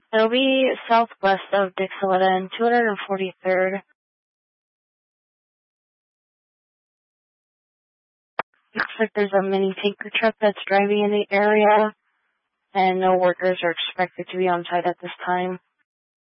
It'll be southwest of Dixiletta and 243rd. Looks like there's a mini tanker truck that's driving in the area, and no workers are expected to be on site at this time.